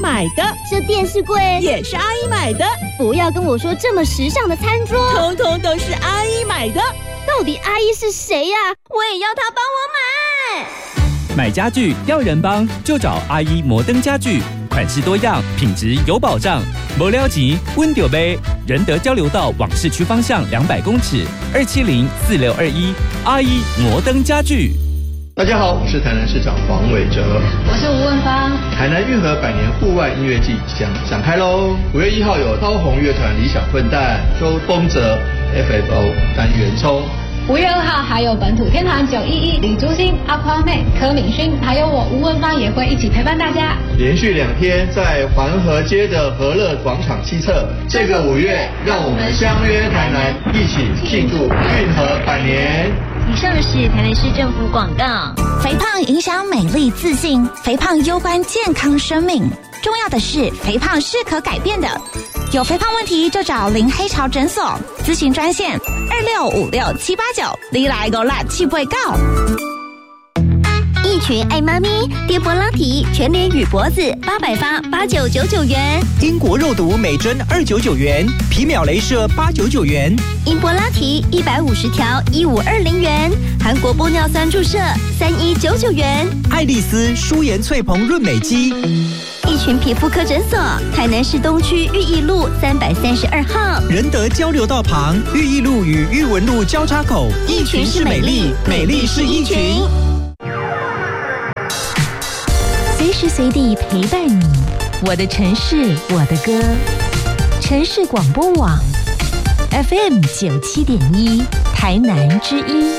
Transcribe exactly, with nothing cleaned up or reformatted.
买的， 这电视柜也是阿姨买的。 不要跟我说这么时尚的餐桌， 通通都是阿姨买的。 到底阿姨是谁呀、啊？我也要她帮我买。 买家具要人帮，就找阿姨摩登家具，款式多样，品质有保障。没了钱，温丢杯。仁德交流道往市区方向两百公尺，二七零四六二一，阿姨摩登家具。 大家好，我是台南市长黄伟哲， 我是吴文芳。 台南运河百年户外音乐季将展开喽！五月一号有刀红乐团、理想混蛋、周丰泽、F F O 单元抽。 五月二号还有本土天团九一一、李竹新、阿宽妹、柯敏勋，还有我吴文芳也会一起陪伴大家。 连续两天在环河街的和乐广场西侧，这个五月让我们相约台南，一起庆祝运河百年。 以上是台南市政府广告。 肥胖影响美丽自信，肥胖攸关健康生命。重要的是，肥胖是可改变的。有肥胖问题就找林黑潮诊所，咨询专线二六五六七八九，你来个辣气不会告。 一群爱妈咪，跌波拉提全脸与脖子八百发八九九九元， 英国肉毒每针二九九元，皮秒雷射八九九元， 英波拉提一百五十条一五二零元，韩国玻尿酸注射三一九九元， 爱丽丝舒颜翠蓬润美肌。 一群皮肤科诊所，台南市东区裕义路三百三十二号， 仁德交流道旁裕义路与裕文路交叉口， 一群是美丽，美丽是一群。 随时随地陪伴你，我的城市，我的歌。城市广播网 F M 九七点一，台南之音。